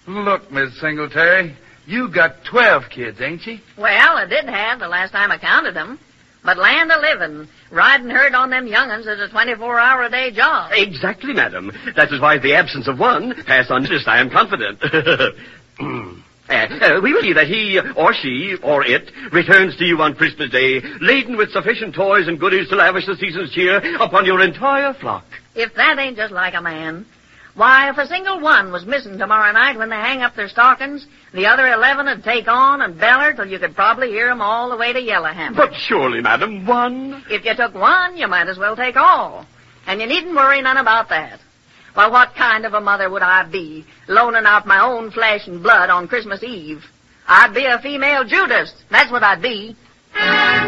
Look, Miss Singletary, you got 12 kids, ain't you? Well, I did have the last time I counted them. But land a-living, riding herd on them young'uns is a 24-hour-a-day job. Exactly, madam. That is why the absence of one pass unnoticed, I am confident. We will see that he or she or it returns to you on Christmas Day, laden with sufficient toys and goodies to lavish the season's cheer upon your entire flock. If that ain't just like a man. Why, if a single one was missing tomorrow night when they hang up their stockings, the other 11 would take on and beller till you could probably hear 'em all the way to Yellowhammer. But surely, madam, one... If you took one, you might as well take all. And you needn't worry none about that. Why, what kind of a mother would I be, loaning out my own flesh and blood on Christmas Eve? I'd be a female Judas. That's what I'd be.